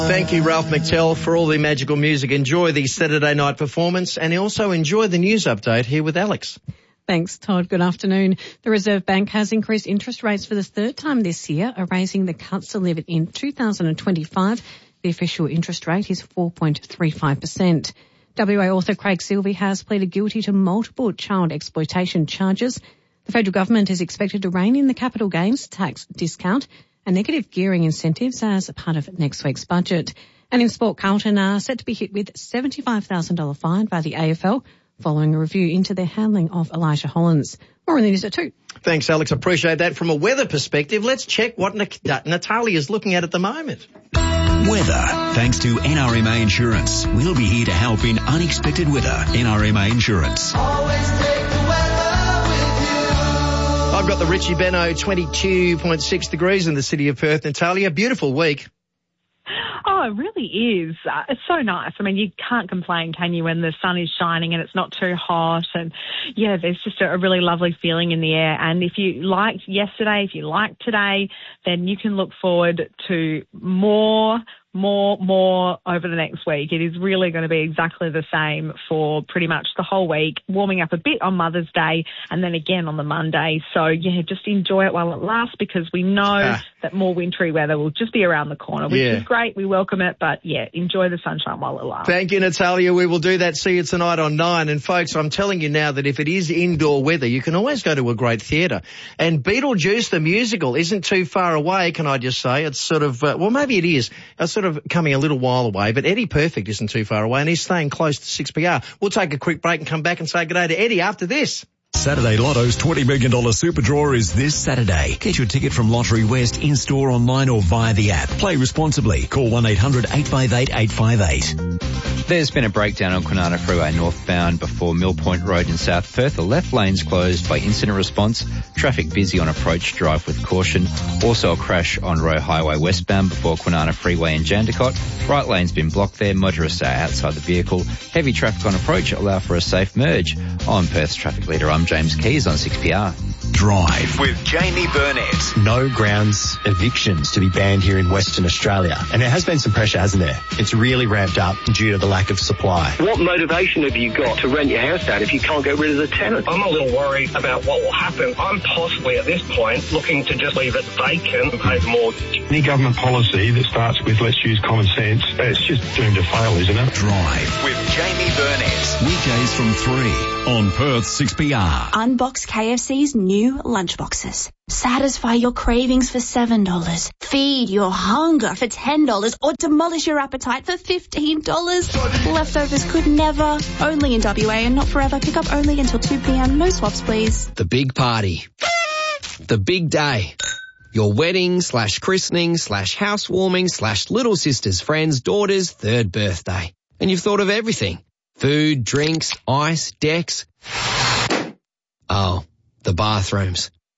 Thank you, Ralph McTell, for all the magical music. Enjoy the Saturday night performance and also enjoy the news update here with Alex. Thanks, Todd. Good afternoon. The Reserve Bank has increased interest rates for the third time this year, erasing the cuts delivered in 2025. The official interest rate is 4.35%. WA author Craig Silvey has pleaded guilty to multiple child exploitation charges. The federal government is expected to rein in the capital gains tax discount and negative gearing incentives as a part of next week's budget. And in sport, Carlton are set to be hit with $75,000 fine by the AFL following a review into their handling of Elijah Hollins. More in the news at 2. Thanks, Alex. Appreciate that. From a weather perspective, let's check what Natalia is looking at the moment. Weather. Thanks to NRMA Insurance. We'll be here to help in unexpected weather. NRMA Insurance. Always take the weather with you. I've got the Richie Beno 22.6 degrees in the city of Perth. Natalia, beautiful week. Oh, it really is. It's so nice. I mean, you can't complain, can you, when the sun is shining and it's not too hot. And, yeah, there's just a really lovely feeling in the air. And if you liked yesterday, if you liked today, then you can look forward to more over the next week. It is really going to be exactly the same for pretty much the whole week, warming up a bit on Mother's Day and then again on the Monday. So, yeah, just enjoy it while it lasts because we know that more wintry weather will just be around the corner, which is great. We welcome it, but, yeah, enjoy the sunshine while it lasts. Thank you, Natalia. We will do that. See you tonight on 9. And, folks, I'm telling you now that if it is indoor weather, you can always go to a great theatre. And Beetlejuice, the musical, isn't too far away, can I just say. It's sort of, well, maybe it is. It's sort of coming a little while away, but Eddie Perfect isn't too far away and he's staying close to 6PR. We'll take a quick break and come back and say good day to Eddie after this. Saturday Lotto's $20 million super draw is this Saturday. Get your ticket from Lottery West in-store, online or via the app. Play responsibly. Call 1-800-858-858. There's been a breakdown on Kwinana Freeway northbound before Mill Point Road in South Perth. The left lane's closed by incident response. Traffic busy on approach, drive with caution. Also a crash on Roe Highway westbound before Kwinana Freeway in Jandakot. Right lane's been blocked there. Motorists are outside the vehicle. Heavy traffic on approach. Allow for a safe merge. I'm Perth's traffic leader. I'm James Keys on 6PR. Drive with Jamie Burnett. No grounds evictions to be banned here in Western Australia. And there has been some pressure, hasn't there? It's really ramped up due to the lack of supply. What motivation have you got to rent your house out if you can't get rid of the tenant? I'm a little worried about what will happen. I'm possibly at this point looking to just leave it vacant and pay the mortgage. Any government policy that starts with let's use common sense, it's just doomed to fail, isn't it? Drive with Jamie Burnett. Weekdays from 3 on Perth 6PR. Unbox KFC's new lunchboxes. Satisfy your cravings for $7. Feed your hunger for $10 or demolish your appetite for $15. Leftovers could never. Only in WA and not forever. Pick up only until 2 p.m. No swaps, please. The big party. The big day. Your wedding / christening / housewarming / little sister's friend's daughter's 3rd birthday. And you've thought of everything. Food, drinks, ice, decks. Oh, the bathrooms.